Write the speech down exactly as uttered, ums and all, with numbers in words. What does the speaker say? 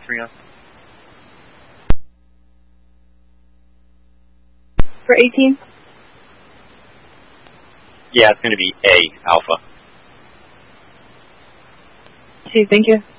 three on. For eighteen? Yeah, it's going to be A, Alpha. Okay, thank you.